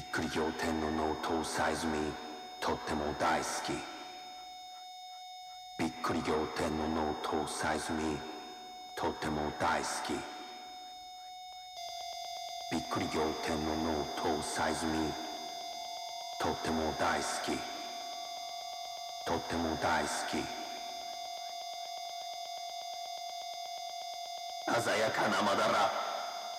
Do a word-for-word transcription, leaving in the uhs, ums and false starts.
っくり仰天のノートサイズミとっても大好き。びっくり仰天のノートサイズミとっても大好き。びっくり仰天のノートサイズミとっても大好き。とっても大好き。鮮やかなまだら